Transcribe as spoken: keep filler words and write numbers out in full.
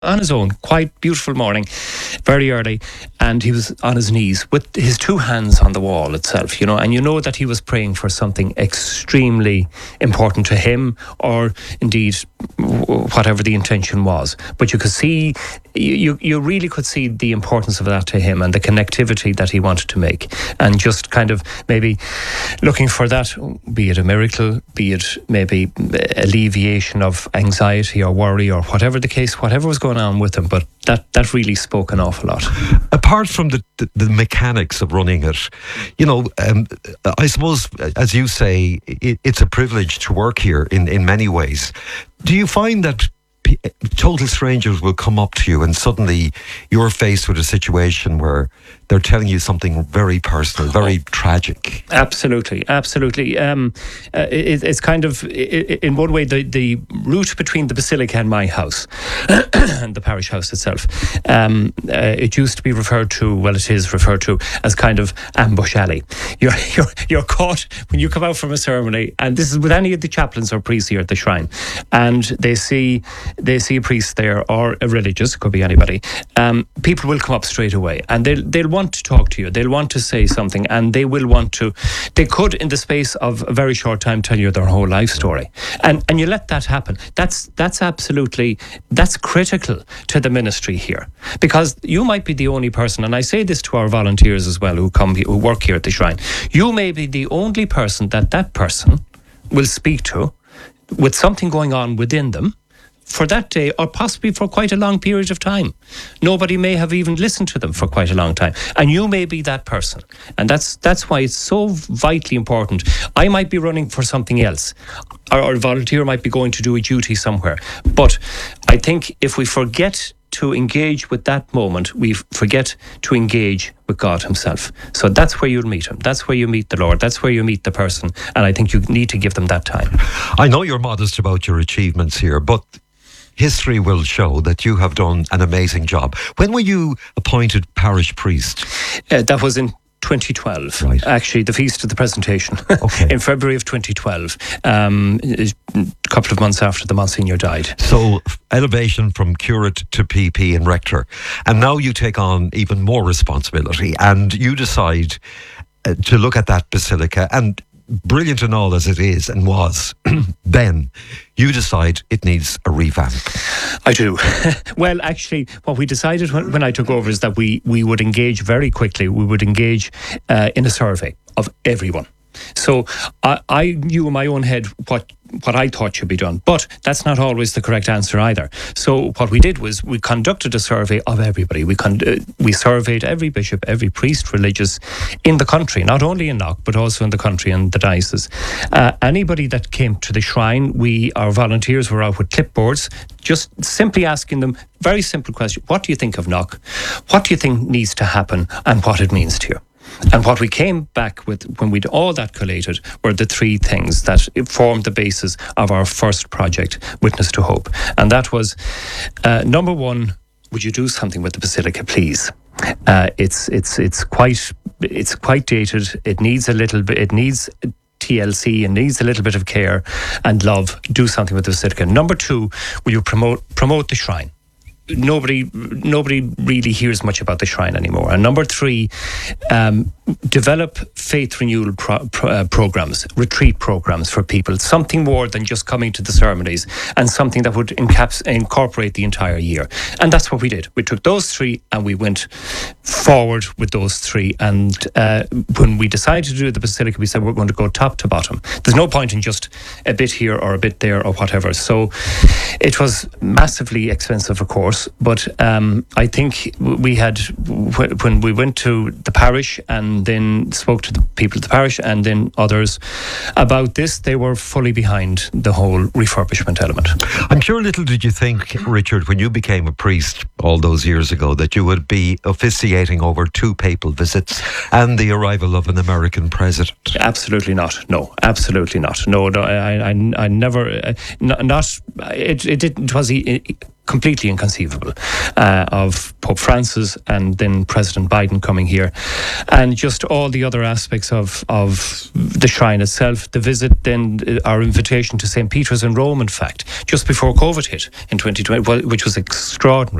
on his own, quite beautiful morning, very early, and he was on his knees with his two hands on the wall itself, you know, and you know that he was praying for something extremely important to him, or indeed whatever the intention was. But you could see, you, you really could see the importance of that to him and the connectivity that he wanted to make, and just kind of maybe looking for that, be it a miracle, be it maybe alleviation of anxiety or worry or whatever the case, whatever was going on with him. But that, that really spoke an awful lot. Apart from the, the, the mechanics of running it, you know, um, I suppose, as you say, it, it's a privilege to work here in, in many ways. Do you find that p- total strangers will come up to you and suddenly you're faced with a situation where they're telling you something very personal, very oh, tragic? Absolutely, absolutely. Um, uh, it, it's kind of, it, in one way, the, the route between the Basilica and my house, and the parish house itself, um, uh, it used to be referred to, well, it is referred to as kind of ambush alley. You're, you're, you're caught when you come out from a ceremony, and this is with any of the chaplains or priests here at the shrine, and they see they see a priest there, or a religious, could be anybody. Um, people will come up straight away, and they'll they'll want to talk to you. They'll want to say something, and they will want to. They could, in the space of a very short time, tell you their whole life story, and and you let that happen. That's that's absolutely that's critical to the ministry here, because you might be the only person, and I say this to our volunteers as well who come who work here at the shrine. You may be the only person that that person will speak to with something going on within them for that day, or possibly for quite a long period of time. Nobody may have even listened to them for quite a long time, and you may be that person. And that's that's why it's so vitally important. I might be running for something else, or, or a volunteer might be going to do a duty somewhere, but I think if we forget to engage with that moment, we forget to engage with God himself. So that's where you'll meet him. That's where you meet the Lord. That's where you meet the person. And I think you need to give them that time. I know you're modest about your achievements here, but history will show that you have done an amazing job. When were you appointed parish priest? Uh, that was in twenty twelve, right. Actually, the feast of the presentation, okay. in February of twenty twelve, um, a couple of months after the Monsignor died. So, elevation from curate to P P and rector, and now you take on even more responsibility, and you decide uh, to look at that basilica, and brilliant and all as it is and was then, you decide it needs a revamp. I do. Well, actually, what we decided when, when I took over is that we, we would engage very quickly. We would engage uh, in a survey of everyone. So I, I knew in my own head what what I thought should be done, but that's not always the correct answer either. So what we did was we conducted a survey of everybody. We con- uh, we surveyed every bishop, every priest, religious in the country, not only in Knock, but also in the country and the diocese. Uh, anybody that came to the shrine, we, our volunteers were out with clipboards, just simply asking them very simple question: what do you think of Knock? What do you think needs to happen, and what it means to you? And what we came back with when we'd all that collated were the three things that formed the basis of our first project, Witness to Hope. And that was, uh, number one, would you do something with the Basilica, please? Uh, it's it's it's quite it's quite dated. It needs a little bit. It needs T L C and needs a little bit of care and love. Do something with the Basilica. Number two, will you promote promote the shrine? Nobody, nobody really hears much about the shrine anymore. And number three, um, develop faith renewal pro- pro- uh, programs, retreat programs for people. Something more than just coming to the ceremonies, and something that would encaps- incorporate the entire year. And that's what we did. We took those three and we went forward with those three. And uh, when we decided to do the Basilica, we said we're going to go top to bottom. There's no point in just a bit here or a bit there or whatever. So it was massively expensive, of course. But um, I think we had, when we went to the parish and then spoke to the people of the parish and then others about this, they were fully behind the whole refurbishment element. I'm sure little did you think, Richard, when you became a priest all those years ago, that you would be officiating over two papal visits and the arrival of an American president. Absolutely not. No, absolutely not. No, no I, I, I never, uh, not, it, it didn't, it was, it, completely inconceivable, uh, of Pope Francis and then President Biden coming here, and just all the other aspects of of the shrine itself, the visit, then our invitation to Saint Peter's in Rome, in fact, just before COVID hit in twenty twenty, which was extraordinary.